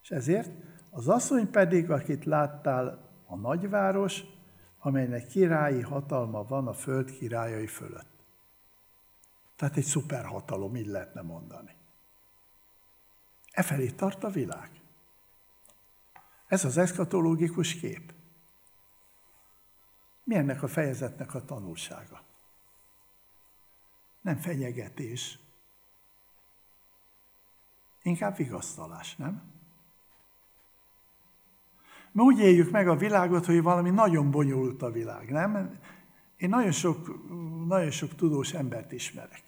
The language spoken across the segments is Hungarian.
És ezért az asszony pedig, akit láttál, a nagyváros, amelynek királyi hatalma van a föld királyai fölött. Tehát egy szuperhatalom, így lehetne mondani. Efelé tart a világ. Ez az eszkatológikus kép. Mi ennek a fejezetnek a tanulsága? Nem fenyegetés, inkább vigasztalás, nem? Mi úgy éljük meg a világot, hogy valami nagyon bonyolult a világ, nem? Én nagyon sok tudós embert ismerek.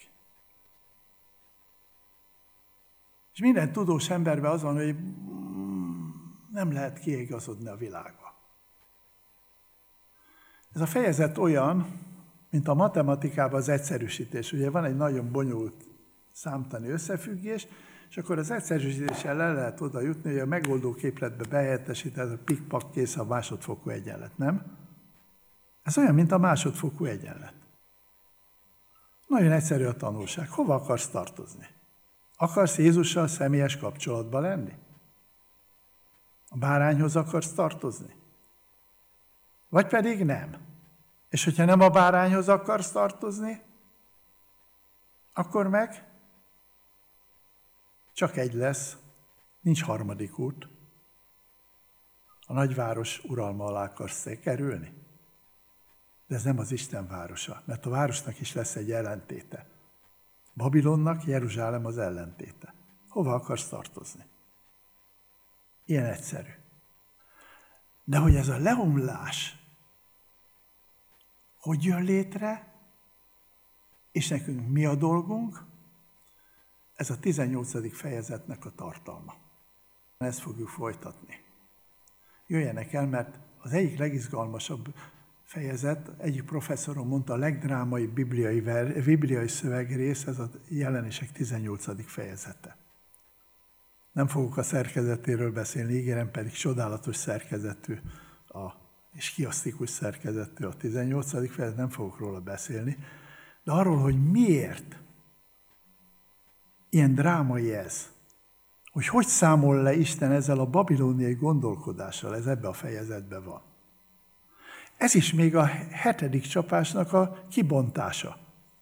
És minden tudós emberben az van, hogy nem lehet kiigazodni a világba. Ez a fejezet olyan, mint a matematikában az egyszerűsítés. Ugye van egy nagyon bonyolult számtani összefüggés, és akkor az egyszerűsítéssel le lehet oda jutni, hogy a megoldó képletbe behelyettesített a pikpak kész a másodfokú egyenlet, nem? Ez olyan, mint a másodfokú egyenlet. Nagyon egyszerű a tanulság. Hova akarsz tartozni? Akarsz Jézussal személyes kapcsolatban lenni? A bárányhoz akarsz tartozni? Vagy pedig nem? És hogyha nem a bárányhoz akarsz tartozni, akkor meg csak egy lesz, nincs harmadik út. A nagyváros uralma alá akarsz kerülni. De ez nem az Isten városa, mert a városnak is lesz egy ellentéte. Babilonnak Jeruzsálem az ellentéte. Hova akarsz tartozni? Ilyen egyszerű. De hogy ez a leomlás hogy jön létre, és nekünk mi a dolgunk, ez a 18. fejezetnek a tartalma. Ezt fogjuk folytatni. Jöjjenek el, mert az egyik legizgalmasabb fejezet, egyik professzorom mondta, a legdrámai bibliai szövegrész, ez a Jelenések 18. fejezete. Nem fogok a szerkezetéről beszélni, ígérem, pedig csodálatos szerkezetű és kiasztikus szerkezetű a 18. fejezet, nem fogok róla beszélni, de arról, hogy miért ilyen drámai ez, hogy számol le Isten ezzel a babiloniai gondolkodással, ez ebbe a fejezetben van. Ez is még a 7. csapásnak a kibontása.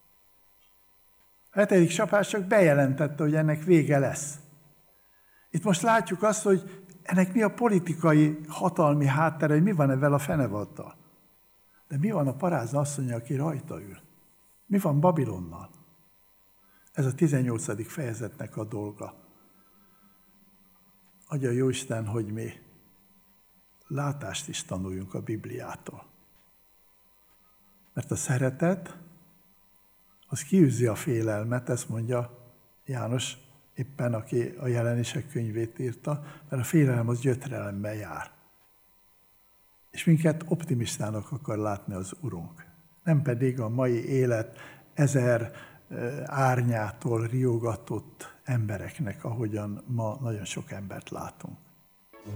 A 7. csapás csak bejelentette, hogy ennek vége lesz. Itt most látjuk azt, hogy ennek mi a politikai, hatalmi háttere, hogy mi van ebben a fenevaddal. De mi van a parázna asszonya, aki rajta ül? Mi van Babilonnal? Ez a 18. fejezetnek a dolga. Adja Jóisten, hogy mi látást is tanuljunk a Bibliától. Mert a szeretet, az kiűzi a félelmet, ezt mondja János, éppen aki a Jelenések könyvét írta, mert a félelem az gyötrelemmel jár. És minket optimistának akar látni az Urunk. Nem pedig a mai élet 1000 árnyától riogatott embereknek, ahogyan ma nagyon sok embert látunk.